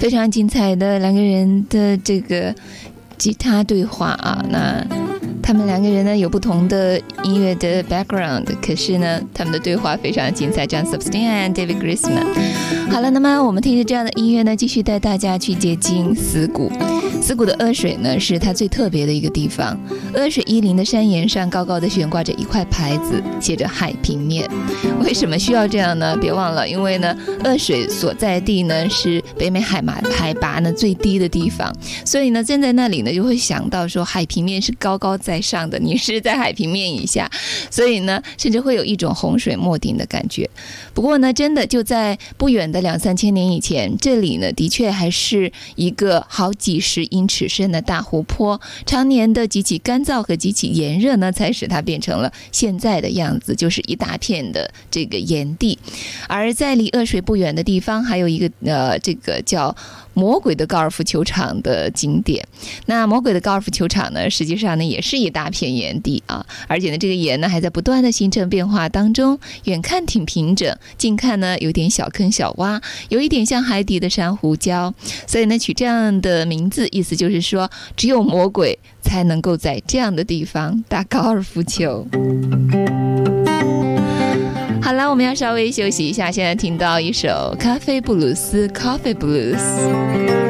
非常精彩的两个人的这个吉他对话啊。那他们两个人呢有不同的音乐的 background， 可是呢他们的对话非常精彩。 John Sebastian and David Grisman。 好了，那么我们听着这样的音乐呢，继续带大家去接近死谷。死谷的阿水呢是它最特别的一个地方。阿水依林的山岩上高高的悬挂着一块牌子，写着海平面。为什么需要这样呢？别忘了，因为呢阿水所在地呢是北美海拔呢最低的地方，所以呢站在那里呢就会想到说海平面是高高在上的，你是在海平面以下，所以呢甚至会有一种洪水没顶的感觉。不过呢真的就在不远的2-3千年以前，这里呢的确还是一个好几十英尺深的大湖泊，常年的极其干燥和极其炎热呢才使它变成了现在的样子，就是一大片的这个岩地。而在离二水不远的地方还有一个这个叫魔鬼的高尔夫球场的景点。那魔鬼的高尔夫球场呢实际上呢也是一大片岩地啊，而且呢这个岩呢还在不断的形成变化当中，远看挺平整，近看呢有点小坑小洼，有一点像海底的珊瑚礁，所以呢取这样的名字，意思就是说只有魔鬼才能够在这样的地方打高尔夫球。好了，我们要稍微休息一下，现在听到一首咖啡布鲁斯 Coffee Blues。